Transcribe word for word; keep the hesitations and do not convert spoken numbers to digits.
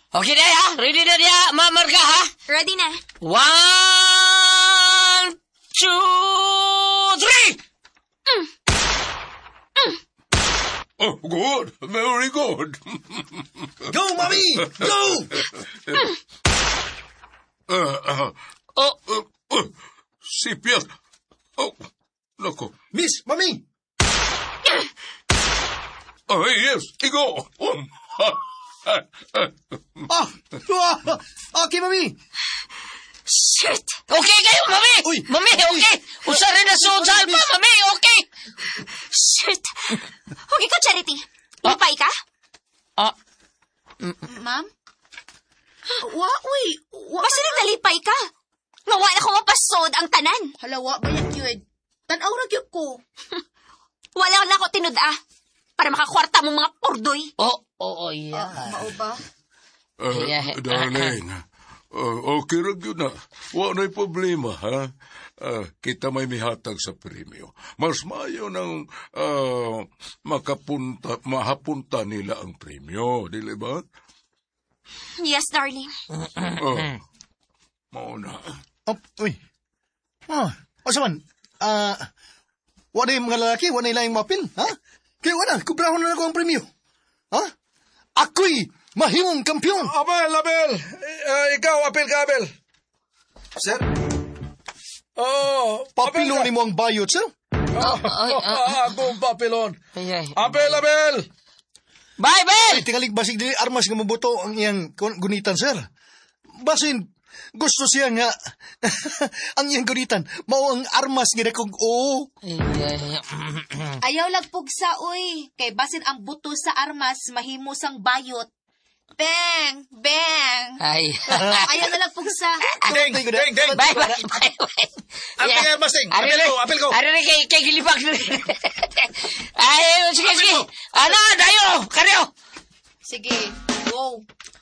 Okay na ya? Ready na niya, mamarga ha? Ready na. One, two, three! Mm. Mm. Oh, good. Very good. Go, Mami! Go! uh, uh, Oh, uh, uh, sipyat. Oh, nako. Miss, Mami! Oh, yes, igo. Um, Ah! Ah! Okay, Mami! Shit! okay kayo, mami! Uy! Mami, okay! Usa rin na suod sa alpa, mami, okay! Shit! Okay ko, Charity. Lipay ka? Ah, Ma'am? Wa, uy. Wa, Basta nang nalipay ka. Mawa na ko mapasod ang tanan. halawa ba yan yun? Tanaw na yun ko. Wala na ako tinuda. Para makakwarta mong mga purdoy. oh, oh, oh, yeah. Mao ba? uh, Yeah. darling. Uh, okay rin yun na. Wala problema, ha? Uh, kita may mihatag sa premyo. Mas mayo ng uh, makapunta, mahapunta nila ang premyo, di ba? Yes, darling. Uh, mauna. Oh, uy. Ah, o saman, ah, wala yung mga lalaki, wala yung mapil, ha? Kaya wala, kubrahon na ako ang premyo. Ha? Ako'y mahimong kampiyon. Abel, Abel! Uh, ikaw, apel ka, Abel. Sir, Oh, papilo ni mo ang bayot, sir. Oh, ako ang papilon. Ay, ay. Abel, Abel! Bye, bye! Ay, tingalig basig dili armas nga mabuto ang iyang kun- gunitan, sir. Basin, gusto siya nga ang iyang gunitan. Mao ang armas nga kong oo. Ay, ay, Ayaw lagpugsa, uy. Kay basin ang buto sa armas, mahimo sang bayot. Bang! Bang! ay. Ayaw na lagpugsa. Ding, ding, ding! Bye, bye, bye, bye. Apel ka, Basing! Apel ko, apel ko! Ano rin kay, kay Gilipag? Ay, sige, sige. Ano, dayo, karyo. Sige, go.